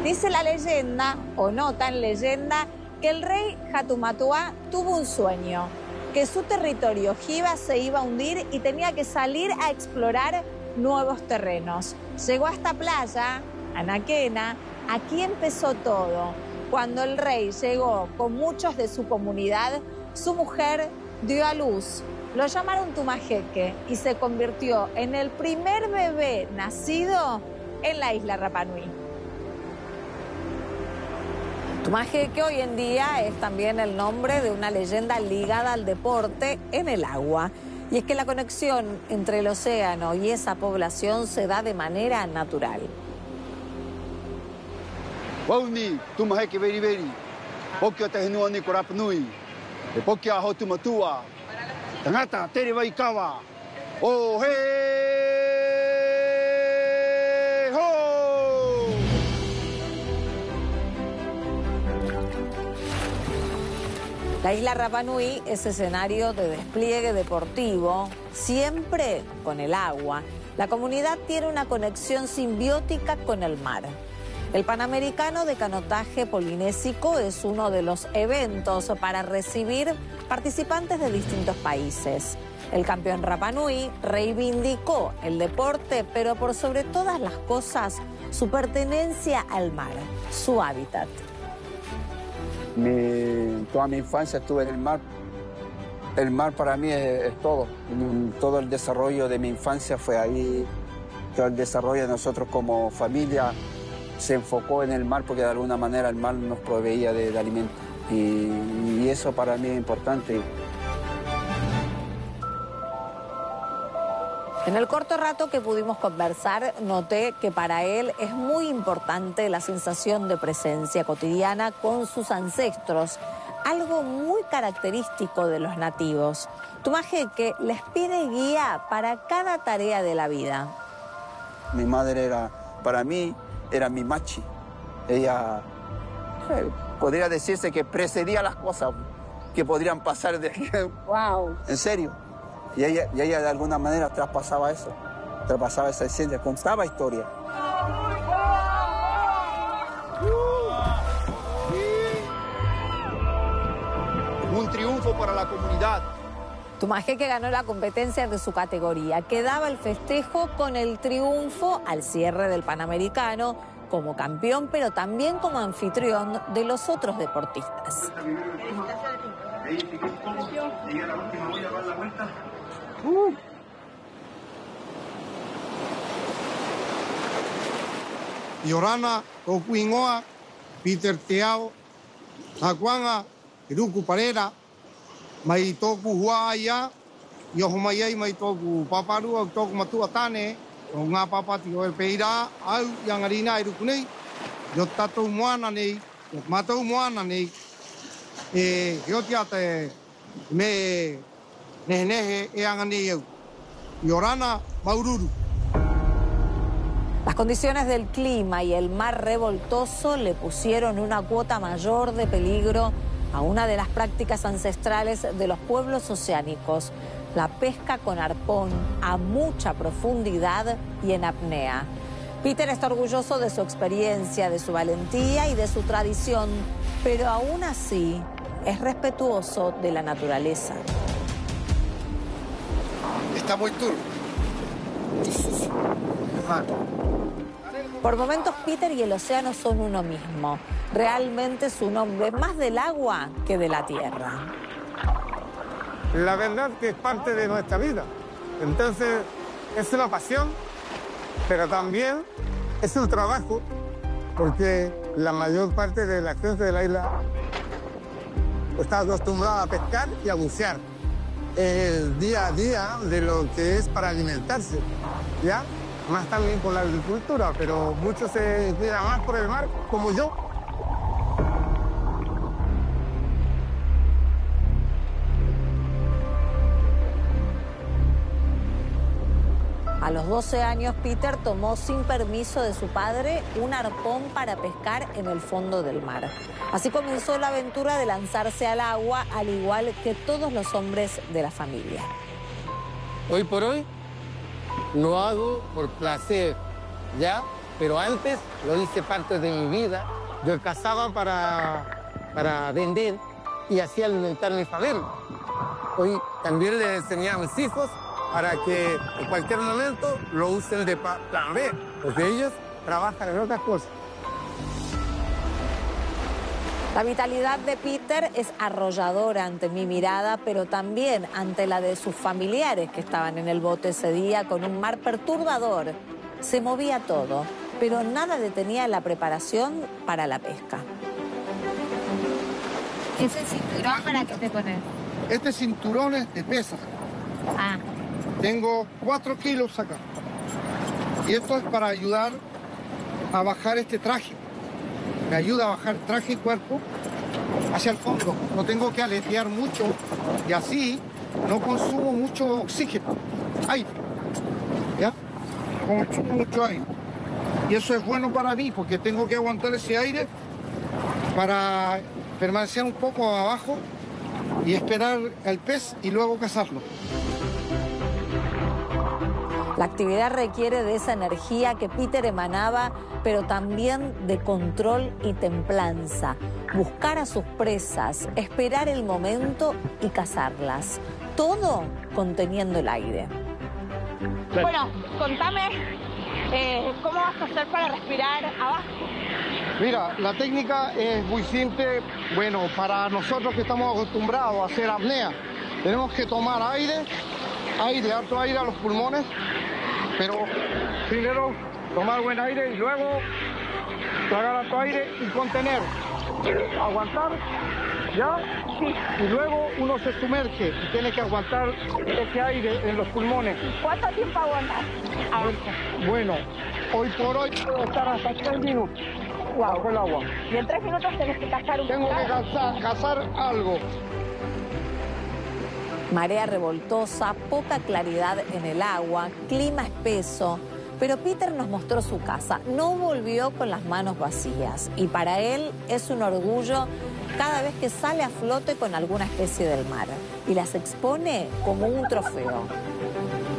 Dice la leyenda, o no tan leyenda, que el rey Hatumatuá tuvo un sueño, que su territorio Jiva se iba a hundir y tenía que salir a explorar nuevos terrenos. Llegó a esta playa, Anaquena, aquí empezó todo. Cuando el rey llegó con muchos de su comunidad, su mujer dio a luz. Lo llamaron Tumajeque y se convirtió en el primer bebé nacido en la isla Rapa Nui. Tumajeque hoy en día es también el nombre de una leyenda ligada al deporte en el agua. Y es que la conexión entre el océano y esa población se da de manera natural. Wauni, Tumajeque veri veri, Pokia Tehenua ko Rapa Nui, Pokia Hotumatua, Tangata Tere Waikawa, Oh hey ho. La isla Rapa Nui es escenario de despliegue deportivo, siempre con el agua. La comunidad tiene una conexión simbiótica con el mar. El Panamericano de Canotaje Polinésico es uno de los eventos para recibir participantes de distintos países. El campeón Rapa Nui reivindicó el deporte, pero por sobre todas las cosas, su pertenencia al mar, su hábitat. Toda mi infancia estuve en el mar. El mar para mí es todo. Todo el desarrollo de mi infancia fue ahí. Todo el desarrollo de nosotros como familia se enfocó en el mar porque de alguna manera el mar nos proveía de alimento. Y eso para mí es importante. En el corto rato que pudimos conversar, noté que para él es muy importante la sensación de presencia cotidiana con sus ancestros, algo muy característico de los nativos. Tumajeque les pide guía para cada tarea de la vida. Mi madre para mí, era mi machi. Ella, podría decirse que precedía las cosas que podrían pasar de aquí. ¡Wow! En serio. Y ella de alguna manera traspasaba eso, traspasaba esa esencia, contaba historia. Un triunfo para la comunidad. Tumajeque ganó la competencia de su categoría. Quedaba el festejo con el triunfo al cierre del Panamericano como campeón, pero también como anfitrión de los otros deportistas. Yorana, Okuingoa, Peter Teao, Hakuanga, Iruku Parera, mai toku huaia, Yohomaiai mai toku paparua, toku matua tane, o ngā papati o e peira, au yangarina Iruku nei, yo tatou moana nei, yo matou moana nei, hiotia te me nehe e angani eu. Yorana, Maururu. Las condiciones del clima y el mar revoltoso le pusieron una cuota mayor de peligro a una de las prácticas ancestrales de los pueblos oceánicos, la pesca con arpón a mucha profundidad y en apnea. Peter está orgulloso de su experiencia, de su valentía y de su tradición, pero aún así es respetuoso de la naturaleza. Está muy duro. Por momentos Peter y el océano son uno mismo. Realmente es un hombre más del agua que de la tierra. La verdad que es parte de nuestra vida. Entonces es una pasión, pero también es un trabajo, porque la mayor parte de la gente de la isla está acostumbrada a pescar y a bucear. El día a día de lo que es para alimentarse, ¿ya? Más también con la agricultura, pero muchos se cuidan más por el mar, como yo. A los 12 años, Peter tomó sin permiso de su padre un arpón para pescar en el fondo del mar. Así comenzó la aventura de lanzarse al agua, al igual que todos los hombres de la familia. Hoy por hoy lo hago por placer, ¿ya? pero antes lo hice parte de mi vida. Yo cazaba para vender y así alimentar a mi familia. Hoy también les enseñé a mis hijos para que en cualquier momento lo usen de plan B, porque ellos trabajan en otras cosas. La vitalidad de Peter es arrolladora ante mi mirada, pero también ante la de sus familiares que estaban en el bote ese día con un mar perturbador. Se movía todo, pero nada detenía la preparación para la pesca. ¿Ese cinturón para qué te pones? Este cinturón es de pesa. Ah, Tengo 4 kilos acá. Y esto es para ayudar a bajar este traje. Me ayuda a bajar traje y cuerpo hacia el fondo. No tengo que aletear mucho y así no consumo mucho oxígeno, aire. ¿Ya? Consumo mucho aire. Y eso es bueno para mí porque tengo que aguantar ese aire para permanecer un poco abajo y esperar al pez y luego cazarlo. La actividad requiere de esa energía que Peter emanaba, pero también de control y templanza. Buscar a sus presas, esperar el momento y cazarlas. Todo conteniendo el aire. Bueno, contame cómo vas a hacer para respirar abajo. Mira, la técnica es muy simple. Bueno, para nosotros que estamos acostumbrados a hacer apnea, tenemos que tomar aire, harto aire a los pulmones, pero primero tomar buen aire y luego tragar harto aire y contener, aguantar, ¿ya? Sí. Y luego uno se sumerge y tiene que aguantar ese aire en los pulmones. ¿Cuánto tiempo aguantas abajo? Bueno, hoy por hoy puedo estar hasta 3 minutos bajo el agua. Y en 3 minutos tenés que cazar un Tengo que cazar algo. Marea revoltosa, poca claridad en el agua, clima espeso. Pero Peter nos mostró su casa. No volvió con las manos vacías. Y para él es un orgullo cada vez que sale a flote con alguna especie del mar. Y las expone como un trofeo.